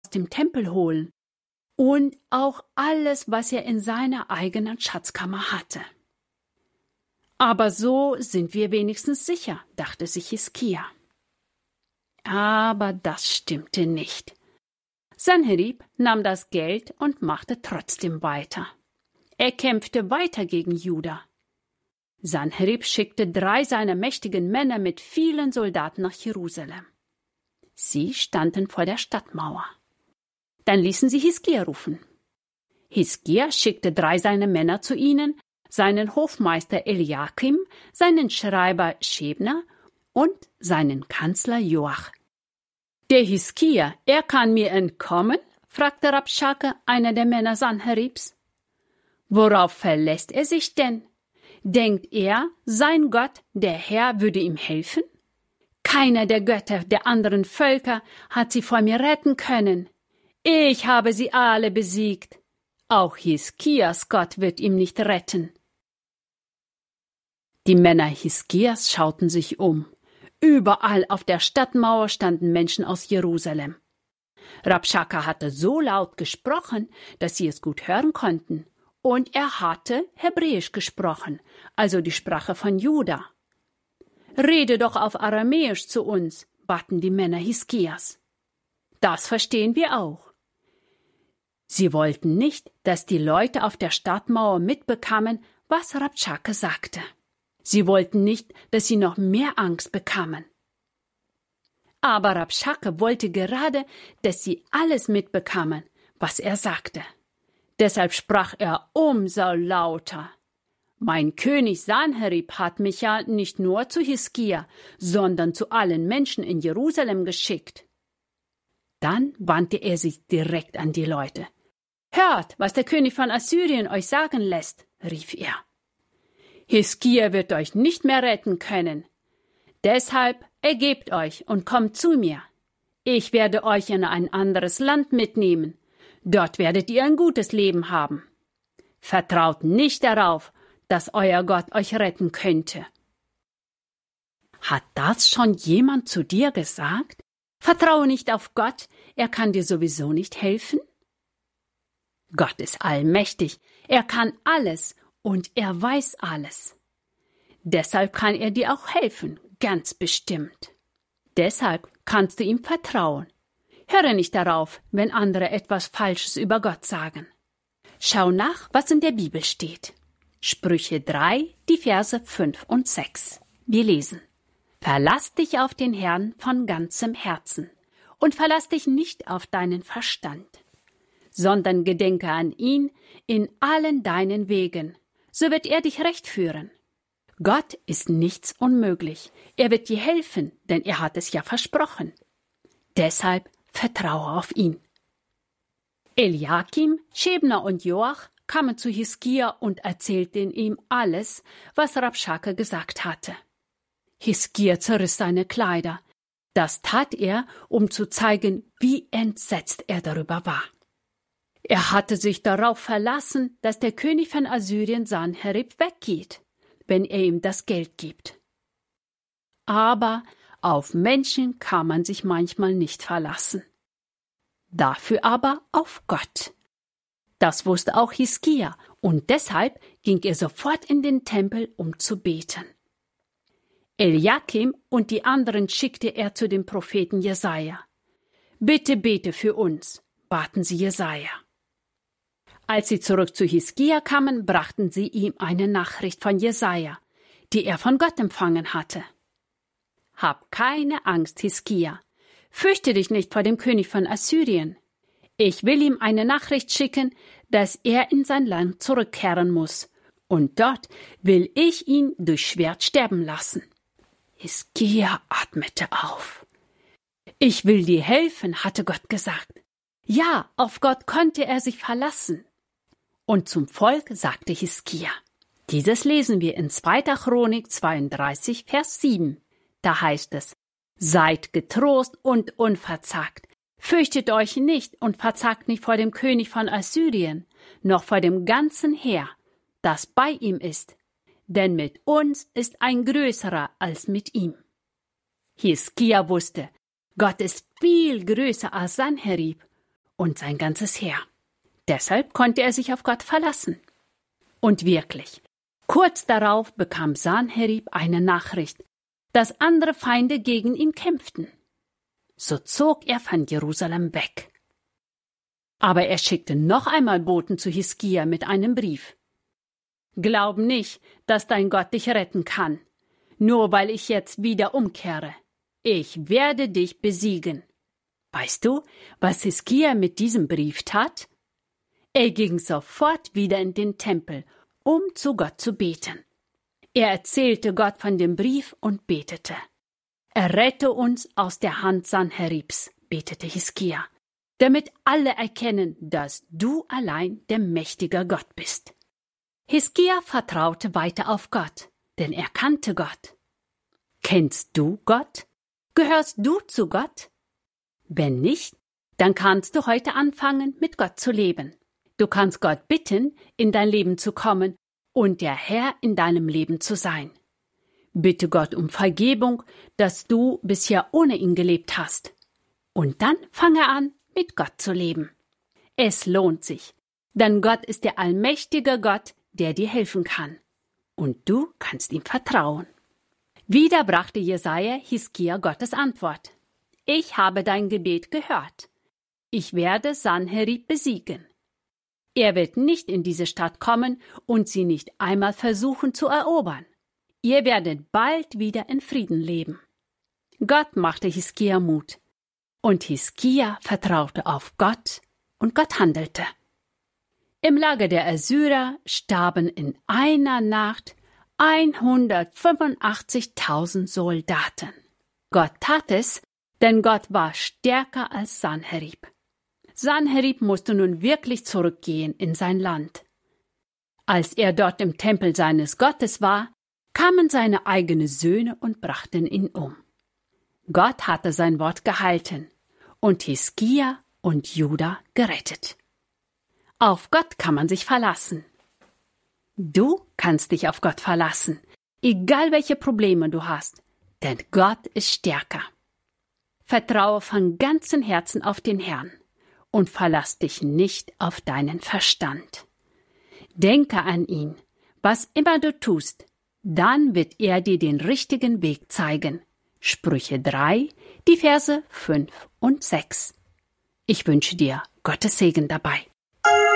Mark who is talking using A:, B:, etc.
A: dem Tempel holen und auch alles, was er in seiner eigenen Schatzkammer hatte. Aber so sind wir wenigstens sicher, dachte sich Hiskia. Aber das stimmte nicht. Sanherib nahm das Geld und machte trotzdem weiter. Er kämpfte weiter gegen Juda. Sanherib schickte 3 seiner mächtigen Männer mit vielen Soldaten nach Jerusalem. Sie standen vor der Stadtmauer. Dann ließen sie Hiskia rufen. Hiskia schickte 3 seiner Männer zu ihnen, seinen Hofmeister Eliakim, seinen Schreiber Schebna und seinen Kanzler Joach. »Der Hiskia, er kann mir entkommen?« fragte Rabschake, einer der Männer Sanheribs. »Worauf verlässt er sich denn? Denkt er, sein Gott, der Herr, würde ihm helfen? Keiner der Götter der anderen Völker hat sie vor mir retten können. Ich habe sie alle besiegt. Auch Hiskias Gott wird ihm nicht retten.« Die Männer Hiskias schauten sich um. Überall auf der Stadtmauer standen Menschen aus Jerusalem. Rabschake hatte so laut gesprochen, dass sie es gut hören konnten. Und er hatte Hebräisch gesprochen, also die Sprache von Juda. »Rede doch auf Aramäisch zu uns«, baten die Männer Hiskias. »Das verstehen wir auch.« Sie wollten nicht, dass die Leute auf der Stadtmauer mitbekamen, was Rabschake sagte. Sie wollten nicht, dass sie noch mehr Angst bekamen. Aber Rabschake wollte gerade, dass sie alles mitbekamen, was er sagte. Deshalb sprach er umso lauter. »Mein König Sanherib hat mich ja nicht nur zu Hiskia, sondern zu allen Menschen in Jerusalem geschickt.« Dann wandte er sich direkt an die Leute. »Hört, was der König von Assyrien euch sagen lässt«, rief er. »Hiskia wird euch nicht mehr retten können. Deshalb ergebt euch und kommt zu mir. Ich werde euch in ein anderes Land mitnehmen. Dort werdet ihr ein gutes Leben haben. Vertraut nicht darauf, dass euer Gott euch retten könnte.« Hat das schon jemand zu dir gesagt? Vertraue nicht auf Gott, er kann dir sowieso nicht helfen? Gott ist allmächtig, er kann alles und er weiß alles. Deshalb kann er dir auch helfen, ganz bestimmt. Deshalb kannst du ihm vertrauen. Höre nicht darauf, wenn andere etwas Falsches über Gott sagen. Schau nach, was in der Bibel steht. Sprüche 3, die Verse 5 und 6. Wir lesen: Verlass dich auf den Herrn von ganzem Herzen und verlass dich nicht auf deinen Verstand, sondern gedenke an ihn in allen deinen Wegen, so wird er dich recht führen. Gott ist nichts unmöglich. Er wird dir helfen, denn er hat es ja versprochen. Deshalb vertraue auf ihn. Eliakim, Schebna und Joach kamen zu Hiskia und erzählten ihm alles, was Rabschake gesagt hatte. Hiskia zerriss seine Kleider. Das tat er, um zu zeigen, wie entsetzt er darüber war. Er hatte sich darauf verlassen, dass der König von Assyrien Sanherib weggeht, wenn er ihm das Geld gibt. Aber auf Menschen kann man sich manchmal nicht verlassen. Dafür aber auf Gott. Das wusste auch Hiskia, und deshalb ging er sofort in den Tempel, um zu beten. Eliakim und die anderen schickte er zu dem Propheten Jesaja. »Bitte bete für uns«, baten sie Jesaja. Als sie zurück zu Hiskia kamen, brachten sie ihm eine Nachricht von Jesaja, die er von Gott empfangen hatte. »Hab keine Angst, Hiskia. Fürchte dich nicht vor dem König von Assyrien. Ich will ihm eine Nachricht schicken, dass er in sein Land zurückkehren muss, und dort will ich ihn durch Schwert sterben lassen.« Hiskia atmete auf. »Ich will dir helfen«, hatte Gott gesagt. Ja, auf Gott konnte er sich verlassen. Und zum Volk sagte Hiskia. Dieses lesen wir in 2. Chronik 32, Vers 7. Da heißt es: Seid getrost und unverzagt. Fürchtet euch nicht und verzagt nicht vor dem König von Assyrien, noch vor dem ganzen Heer, das bei ihm ist. Denn mit uns ist ein größerer als mit ihm. Hiskia wusste, Gott ist viel größer als Sanherib, und sein ganzes Heer. Deshalb konnte er sich auf Gott verlassen. Und wirklich, kurz darauf bekam Sanherib eine Nachricht, dass andere Feinde gegen ihn kämpften. So zog er von Jerusalem weg. Aber er schickte noch einmal Boten zu Hiskia mit einem Brief. Glaub nicht, dass dein Gott dich retten kann, nur weil ich jetzt wieder umkehre. Ich werde dich besiegen. Weißt du, was Hiskia mit diesem Brief tat? Er ging sofort wieder in den Tempel, um zu Gott zu beten. Er erzählte Gott von dem Brief und betete. Errette uns aus der Hand Sanheribs, betete Hiskia, damit alle erkennen, dass du allein der mächtige Gott bist. Hiskia vertraute weiter auf Gott, denn er kannte Gott. Kennst du Gott? Gehörst du zu Gott? Wenn nicht, dann kannst du heute anfangen, mit Gott zu leben. Du kannst Gott bitten, in dein Leben zu kommen und der Herr in deinem Leben zu sein. Bitte Gott um Vergebung, dass du bisher ohne ihn gelebt hast. Und dann fange an, mit Gott zu leben. Es lohnt sich, denn Gott ist der allmächtige Gott, der dir helfen kann. Und du kannst ihm vertrauen. Wieder brachte Jesaja Hiskia Gottes Antwort. Ich habe dein Gebet gehört. Ich werde Sanherib besiegen. Er wird nicht in diese Stadt kommen und sie nicht einmal versuchen zu erobern. Ihr werdet bald wieder in Frieden leben. Gott machte Hiskia Mut. Und Hiskia vertraute auf Gott und Gott handelte. Im Lager der Assyrer starben in einer Nacht 185.000 Soldaten. Gott tat es, denn Gott war stärker als Sanherib. Sanherib musste nun wirklich zurückgehen in sein Land. Als er dort im Tempel seines Gottes war, kamen seine eigenen Söhne und brachten ihn um. Gott hatte sein Wort gehalten und Hiskia und Juda gerettet. Auf Gott kann man sich verlassen. Du kannst dich auf Gott verlassen, egal welche Probleme du hast, denn Gott ist stärker. Vertraue von ganzem Herzen auf den Herrn und verlass dich nicht auf deinen Verstand. Denke an ihn, was immer du tust, dann wird er dir den richtigen Weg zeigen. Sprüche 3, die Verse 5 und 6. Ich wünsche dir Gottes Segen dabei.